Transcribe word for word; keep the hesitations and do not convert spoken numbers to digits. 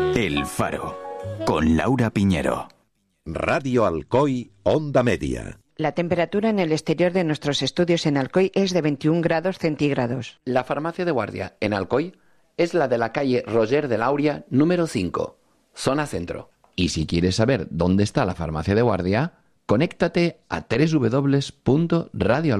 El Faro, con Laura Piñero. Radio Alcoy, Onda Media. La temperatura en el exterior de nuestros estudios en Alcoy es de veintiún grados centígrados. La farmacia de guardia en Alcoy es la de la calle Roger de Lauria, número cinco, zona centro. Y si quieres saber dónde está la farmacia de guardia, conéctate a doble u doble u doble u punto radio